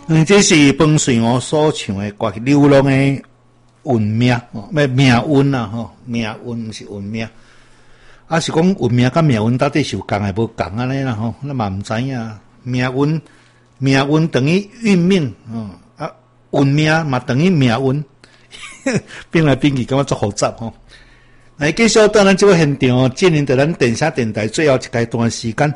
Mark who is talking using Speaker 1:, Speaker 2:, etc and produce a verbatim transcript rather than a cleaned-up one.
Speaker 1: 嗯，这是风水哦所唱的歌，流浪的运命哦，咩命运啊吼，命运不是运命，啊是讲运命甲命运到底是有共还无共安尼啦吼，咱嘛毋知影。命运命运等于运命哦，啊运命嘛等于命运，变来变去，感觉足复杂吼。来继续到咱这个现场哦，进行到咱电视电台最后一阶段时间，